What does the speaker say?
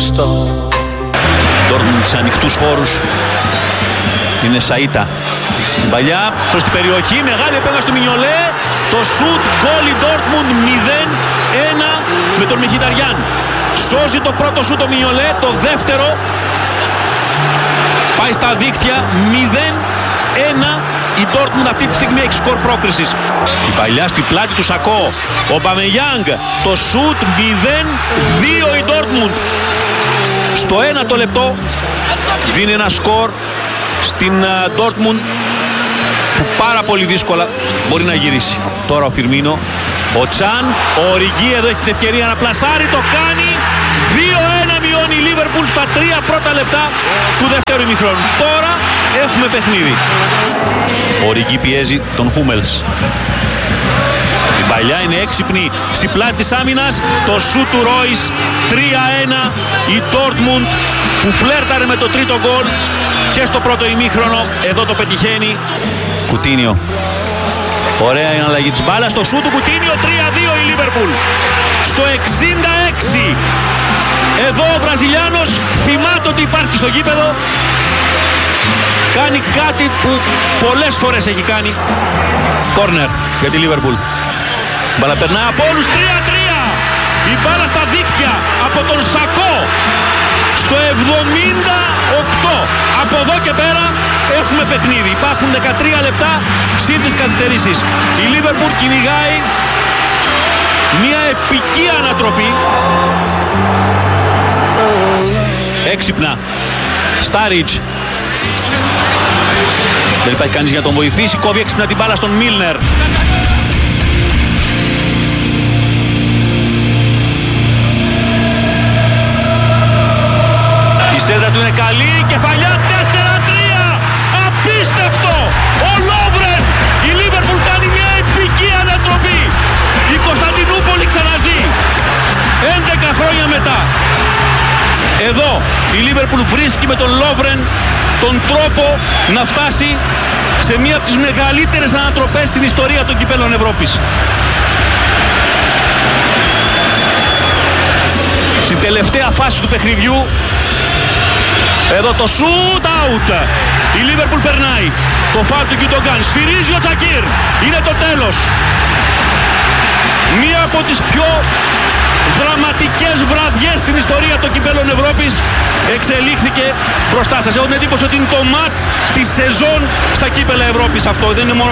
Dortmund σε ανοιχτούς χώρους. Είναι Σαΐτα. Την παλιά προς την περιοχή, μεγάλη επέμβαση του Μινιολέ. Το σουτ, γκολ η Dortmund 0-1 με τον Μιχιταριάν. Σώζει το πρώτο σουτ το Μινιολέ, το δεύτερο πάει στα δίκτυα. 0-1 η Dortmund αυτή τη στιγμή έχει σκορ πρόκρισης. Η παλιά στη πλάτη του Σακό. Ο Μπαμεγιάνγκ, το σουτ 0-2 η Dortmund. Στο 1 λεπτό δίνει ένα σκορ στην Dortmund που πάρα πολύ δύσκολα μπορεί να γυρίσει. Τώρα ο Φιρμίνο, ο Τσάν, ο Οριγκί εδώ έχει την ευκαιρία να πλασάρει, το κάνει. 2-1 μειώνει η Liverpool στα 3 πρώτα λεπτά του δεύτερου ημιχρόνου. Τώρα έχουμε παιχνίδι. Ο Οριγκί πιέζει τον Χούμελς. Η παλιά είναι έξυπνη στη πλάτη της άμυνας. Το σούτ του Ρόις. 3-1 η Dortmund που φλέρταρε με το τρίτο γκολ και στο πρώτο ημίχρονο. Εδώ το πετυχαίνει. Κουτίνιο. Ωραία η αναλλαγή της μπάλας. Το σούτ του Κουτίνιο. 3-2 η Liverpool. Στο 66. Εδώ ο Βραζιλιάνος θυμάται ότι υπάρχει στο γήπεδο. Κάνει κάτι που πολλές φορές έχει κάνει. Κόρνερ για τη Liverpool. Μπάλα περνά από όλους. 3-3. Η μπάλα στα δίχτυα από τον Σακό. Στο 78. Από εδώ και πέρα έχουμε παιχνίδι. Υπάρχουν 13 λεπτά συν τις καθυστερήσεις. Η Liverpool κυνηγάει μια επική ανατροπή. Έξυπνα. Στάριτζ. Δεν υπάρχει κανείς για να τον βοηθήσει. Κόβει έξυπνα την μπάλα στον Μίλνερ. Η σέντρα του είναι καλή. Κεφαλιά 4-3. Απίστευτο. Ο Λόβρεν. Η Λίβερπουλ κάνει μια επική ανατροπή. Η Κωνσταντινούπολη ξαναζεί. 11 χρόνια μετά. Εδώ η Λίβερπουλ βρίσκει με τον Λόβρεν τον τρόπο να φτάσει σε μία από τις μεγαλύτερες ανατροπές στην ιστορία των κυπέλλων Ευρώπης. Στην τελευταία φάση του παιχνιδιού, εδώ το shoot out. Η Liverpool περνάει. Το φάουλ του Γκιντογκάν. Σφυρίζει ο Τσακίρ. Είναι το τέλος. Μία από τις πιο δραματικές βραδιές στην ιστορία των κυπέλλων Ευρώπης εξελίχθηκε μπροστά σας. Έχω την εντύπωση ότι είναι το μάτς της σεζόν στα κύπελλα Ευρώπης αυτό. Δεν είναι μόνο